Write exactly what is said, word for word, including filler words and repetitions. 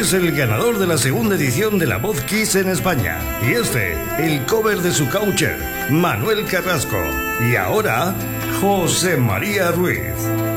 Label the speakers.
Speaker 1: es el ganador de la segunda edición de La Voz Kiss en España. Y este, el cover de su caucher, Manuel Carrasco. Y ahora, José María Ruiz.